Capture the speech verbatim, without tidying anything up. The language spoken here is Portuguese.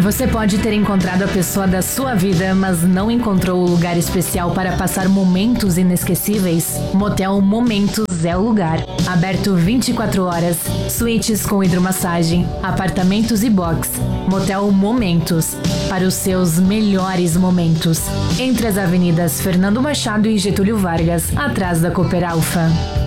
Você pode ter encontrado a pessoa da sua vida, mas não encontrou o lugar especial para passar momentos inesquecíveis? Motel Momentos é o lugar. Aberto vinte e quatro horas, suítes com hidromassagem, apartamentos e box. Motel Momentos, para os seus melhores momentos. Entre as avenidas Fernando Machado e Getúlio Vargas, atrás da Cooper Alfa.